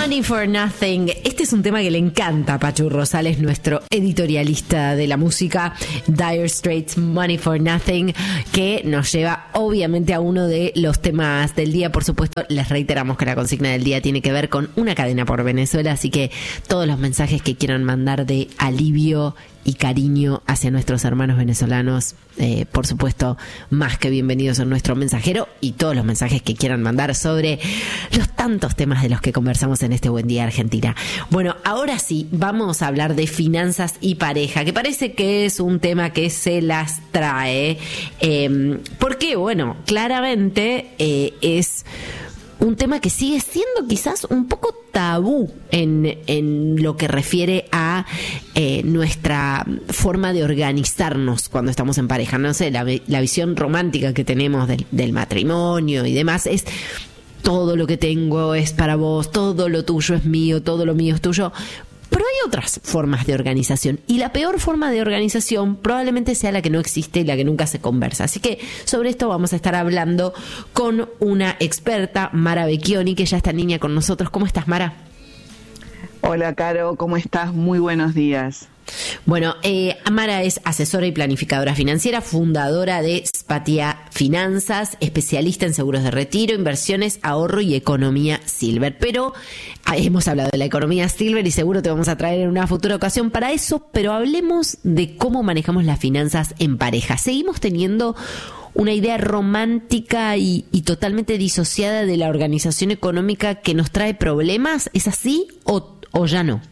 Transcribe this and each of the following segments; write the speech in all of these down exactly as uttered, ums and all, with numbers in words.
Money for Nothing. Este es un tema que le encanta a Pachu Rosales, nuestro editorialista de la música. Dire Straits, Money for Nothing, que nos lleva obviamente a uno de los temas del día. Por supuesto, les reiteramos que la consigna del día tiene que ver con una cadena por Venezuela, así que todos los mensajes que quieran mandar de alivio y cariño hacia nuestros hermanos venezolanos, eh, por supuesto, más que bienvenidos en nuestro mensajero, y todos los mensajes que quieran mandar sobre los tantos temas de los que conversamos en este Buen Día Argentina. Bueno, ahora sí, vamos a hablar de finanzas y pareja, que parece que es un tema que se las trae, eh, porque, bueno, claramente eh, es un tema que sigue siendo quizás un poco tabú en, en lo que refiere a eh, nuestra forma de organizarnos cuando estamos en pareja. No sé, la, la visión romántica que tenemos del, del matrimonio y demás es: todo lo que tengo es para vos, todo lo tuyo es mío, todo lo mío es tuyo. Pero hay otras formas de organización, y la peor forma de organización probablemente sea la que no existe y la que nunca se conversa. Así que sobre esto vamos a estar hablando con una experta, Mara Vecchioni, que ya está en línea con nosotros. ¿Cómo estás, Mara? Hola, Caro, ¿cómo estás? Muy buenos días. Bueno, eh, Mara es asesora y planificadora financiera, fundadora de Spatia Finanzas, especialista en seguros de retiro, inversiones, ahorro y economía silver. Pero ah, hemos hablado de la economía silver y seguro te vamos a traer en una futura ocasión para eso, pero hablemos de cómo manejamos las finanzas en pareja. ¿Seguimos teniendo una idea romántica y, y totalmente disociada de la organización económica que nos trae problemas? ¿Es así o, o ya no?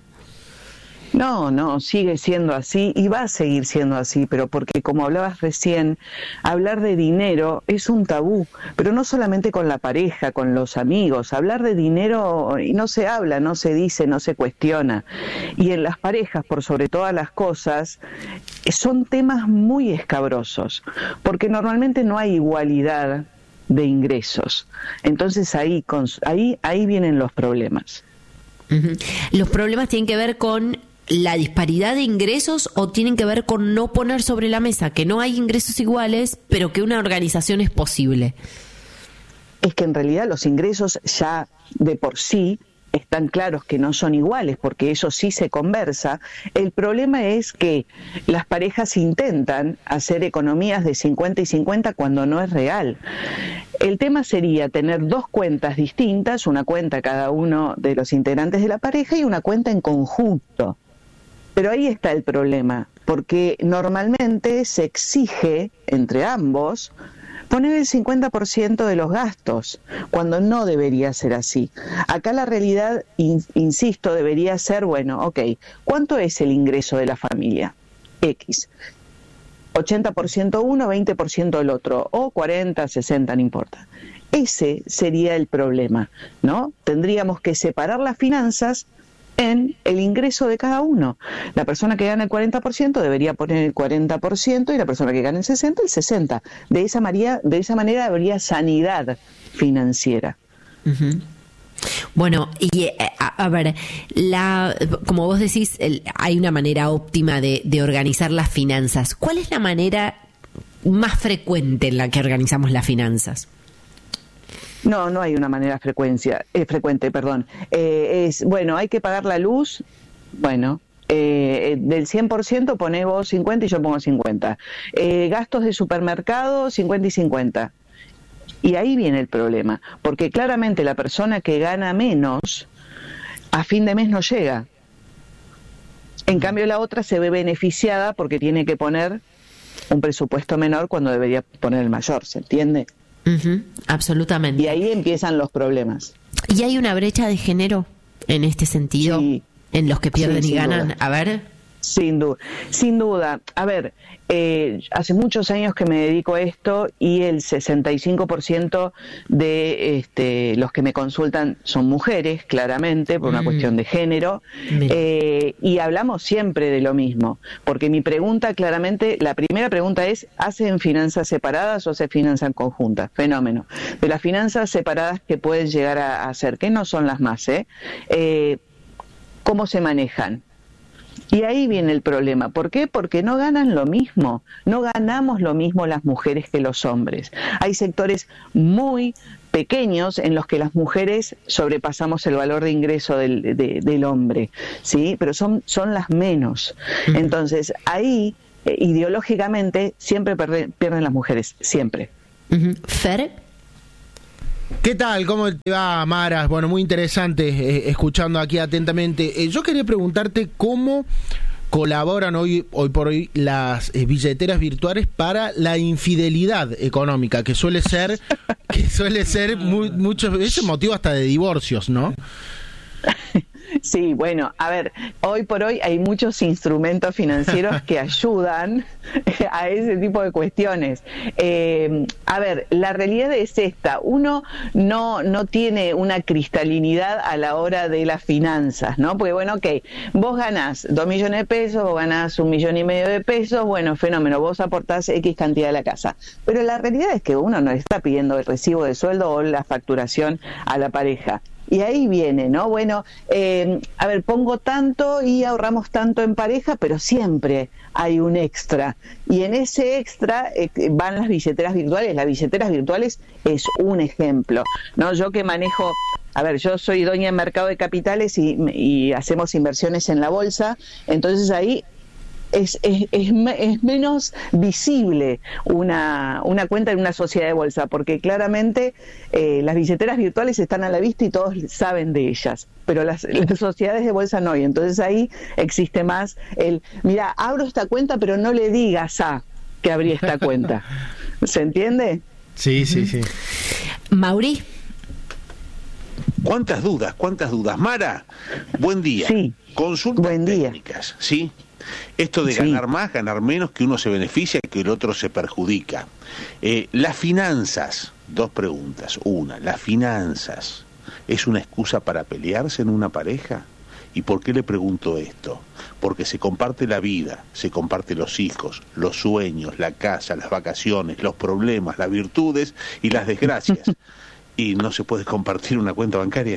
No, no, sigue siendo así y va a seguir siendo así, pero porque, como hablabas recién, hablar de dinero es un tabú, pero no solamente con la pareja, con los amigos. Hablar de dinero no se habla, no se dice, no se cuestiona. Y en las parejas, por sobre todas las cosas, son temas muy escabrosos, porque normalmente no hay igualdad de ingresos. Entonces ahí, ahí, ahí vienen los problemas. Uh-huh. ¿Los problemas tienen que ver con la disparidad de ingresos o tienen que ver con no poner sobre la mesa que no hay ingresos iguales, pero que una organización es posible? Es que en realidad los ingresos ya de por sí están claros que no son iguales, porque eso sí se conversa. El problema es que las parejas intentan hacer economías de cincuenta y cincuenta cuando no es real. El tema sería tener dos cuentas distintas, una cuenta cada uno de los integrantes de la pareja y una cuenta en conjunto. Pero ahí está el problema, porque normalmente se exige entre ambos poner el cincuenta por ciento de los gastos, cuando no debería ser así. Acá la realidad, in, insisto, debería ser, bueno, ok, ¿cuánto es el ingreso de la familia? X. ochenta por ciento uno, veinte por ciento el otro, o cuarenta, sesenta, no importa. Ese sería el problema, ¿no? Tendríamos que separar las finanzas en el ingreso de cada uno. La persona que gana el cuarenta por ciento debería poner el cuarenta por ciento y la persona que gana el sesenta por ciento el sesenta por ciento. De esa manera, de esa manera habría sanidad financiera. Uh-huh. Bueno, y a, a ver, la, como vos decís, el, hay una manera óptima de, de organizar las finanzas. ¿Cuál es la manera más frecuente en la que organizamos las finanzas? No, no hay una manera frecuencia, eh, frecuente, perdón. Eh, es, bueno, hay que pagar la luz, bueno, eh, del cien por ciento poné vos cincuenta y yo pongo cincuenta. Eh, gastos de supermercado, cincuenta y cincuenta. Y ahí viene el problema, porque claramente la persona que gana menos, a fin de mes no llega. En cambio la otra se ve beneficiada porque tiene que poner un presupuesto menor cuando debería poner el mayor, ¿se entiende? Uh-huh, absolutamente. Y ahí empiezan los problemas. ¿Y hay una brecha de género en este sentido? Sí. En los que pierden sí, y ganan. Duda. A ver. Sin duda, sin duda. A ver, eh, hace muchos años que me dedico a esto y el sesenta y cinco por ciento de este, los que me consultan son mujeres, claramente, por una mm. cuestión de género. Eh, y hablamos siempre de lo mismo, porque mi pregunta claramente, la primera pregunta es, ¿hacen finanzas separadas o se finanzan conjuntas? Fenómeno. De las finanzas separadas que pueden llegar a hacer, que no son las más, ¿eh? Eh, ¿cómo se manejan? Y ahí viene el problema. ¿Por qué? Porque no ganan lo mismo. No ganamos lo mismo las mujeres que los hombres. Hay sectores muy pequeños en los que las mujeres sobrepasamos el valor de ingreso del, de, del hombre, ¿sí? Pero son, son las menos. Uh-huh. Entonces, ahí, eh, ideológicamente, siempre pierden, pierden las mujeres, siempre. Uh-huh. ¿Fer? ¿Qué tal? ¿Cómo te va, Mara? Bueno, muy interesante, eh, escuchando aquí atentamente. Eh, yo quería preguntarte cómo colaboran hoy, hoy por hoy las eh, billeteras virtuales para la infidelidad económica, que suele ser, que suele ser muy, mucho, es motivo hasta de divorcios, ¿no? Sí, bueno, a ver, hoy por hoy hay muchos instrumentos financieros que ayudan a ese tipo de cuestiones. Eh, a ver, la realidad es esta, uno no, no tiene una cristalinidad a la hora de las finanzas, ¿no? Porque bueno, ok, vos ganás dos millones de pesos, vos ganás un millón y medio de pesos, bueno, fenómeno, vos aportás X cantidad a la casa. Pero la realidad es que uno no está pidiendo el recibo de sueldo o la facturación a la pareja. Y ahí viene, ¿no? Bueno, eh, a ver, pongo tanto y ahorramos tanto en pareja, pero siempre hay un extra. Y en ese extra eh, van las billeteras virtuales. Las billeteras virtuales es un ejemplo, ¿no? Yo que manejo, a ver, yo soy dueña de mercado de capitales y, y hacemos inversiones en la bolsa, entonces ahí Es, es, es, es menos visible una, una cuenta en una sociedad de bolsa, porque claramente eh, las billeteras virtuales están a la vista y todos saben de ellas, pero las, las sociedades de bolsa no, y entonces ahí existe más el, mira, abro esta cuenta, pero no le digas a que abrí esta cuenta. ¿Se entiende? Sí, sí, sí. Mauri. ¿Cuántas dudas? ¿Cuántas dudas? Mara, buen día. Sí. Consultas buen día. técnicas, ¿sí? Esto de sí. ganar más, ganar menos, que uno se beneficia y que el otro se perjudica. Eh, las finanzas, dos preguntas. Una, ¿las finanzas es una excusa para pelearse en una pareja? ¿Y por qué le pregunto esto? Porque se comparte la vida, se comparte los hijos, los sueños, la casa, las vacaciones, los problemas, las virtudes y las desgracias. ¿Y no se puede compartir una cuenta bancaria?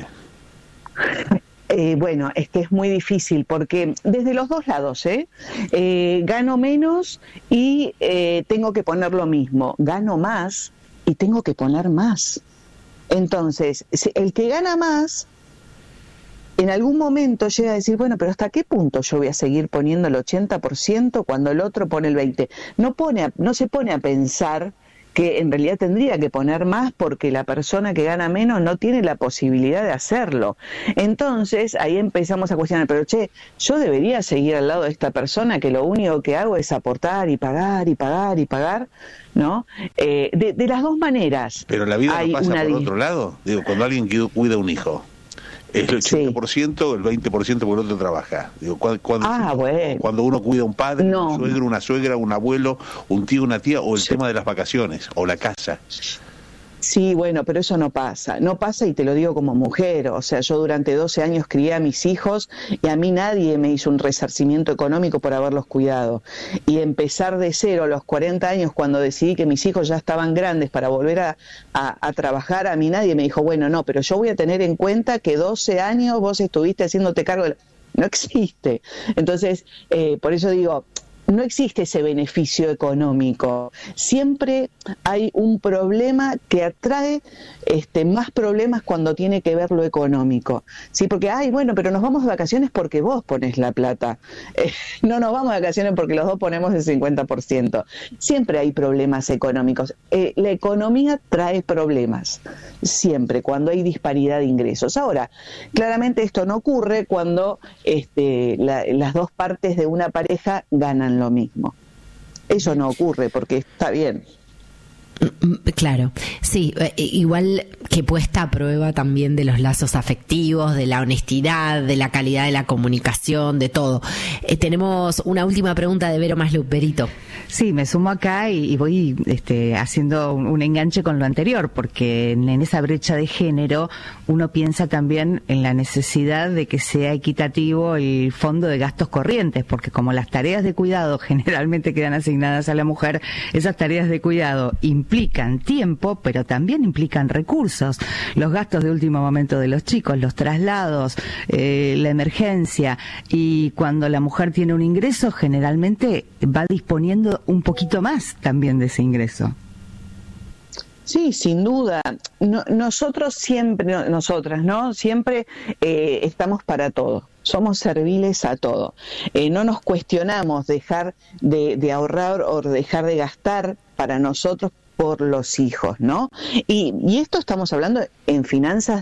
Eh, bueno, es que es muy difícil porque desde los dos lados, ¿eh? Eh, gano menos y eh, tengo que poner lo mismo. Gano más y tengo que poner más. Entonces, el que gana más, en algún momento llega a decir, bueno, pero ¿hasta qué punto yo voy a seguir poniendo el ochenta por ciento cuando el otro pone el veinte por ciento? No, pone a, no se pone a pensar que en realidad tendría que poner más porque la persona que gana menos no tiene la posibilidad de hacerlo. Entonces ahí empezamos a cuestionar, pero che, yo debería seguir al lado de esta persona que lo único que hago es aportar y pagar y pagar y pagar, ¿no? Eh, de, de las dos maneras. Pero la vida hay no pasa una por di- otro lado. Digo, cuando alguien cuida un hijo, el ochenta por ciento, sí. El veinte por ciento por el otro trabaja. Digo, cuando, cuando, ah, bueno. cuando uno cuida a un padre, no. un suegro, una suegra, un abuelo, un tío, una tía, o el sí. tema de las vacaciones, o la casa. Sí, bueno, pero eso no pasa, no pasa y te lo digo como mujer, o sea, yo durante doce años crié a mis hijos y a mí nadie me hizo un resarcimiento económico por haberlos cuidado. Y empezar de cero a los cuarenta años, cuando decidí que mis hijos ya estaban grandes para volver a, a, a trabajar, a mí nadie me dijo, bueno, no, pero yo voy a tener en cuenta que doce años vos estuviste haciéndote cargo de... No existe. Entonces, eh, por eso digo... No existe ese beneficio económico. Siempre hay un problema que atrae este, más problemas cuando tiene que ver lo económico. Sí, porque, ay, bueno, pero nos vamos de vacaciones porque vos pones la plata. Eh, no nos vamos de vacaciones porque los dos ponemos el cincuenta por ciento. Siempre hay problemas económicos. Eh, la economía trae problemas. Siempre, cuando hay disparidad de ingresos. Ahora, claramente esto no ocurre cuando este, la, las dos partes de una pareja ganan lo mismo. Eso no ocurre porque está bien. Claro, sí, igual que puesta a prueba también de los lazos afectivos, de la honestidad, de la calidad de la comunicación, de todo. Eh, tenemos una última pregunta de Vero Maslup, Verito. Sí, me sumo acá y, y voy este, haciendo un, un enganche con lo anterior, porque en, en esa brecha de género uno piensa también en la necesidad de que sea equitativo el fondo de gastos corrientes, porque como las tareas de cuidado generalmente quedan asignadas a la mujer, esas tareas de cuidado implican tiempo, pero también implican recursos. Los gastos de último momento de los chicos, los traslados, eh, la emergencia, y cuando la mujer tiene un ingreso, generalmente va disponiendo un poquito más también de ese ingreso. Sí, sin duda. No, nosotros siempre, no, nosotras, ¿no? Siempre eh, estamos para todo. Somos serviles a todo. Eh, no nos cuestionamos dejar de, de ahorrar o dejar de gastar para nosotros por los hijos, ¿no? Y, y esto estamos hablando en finanzas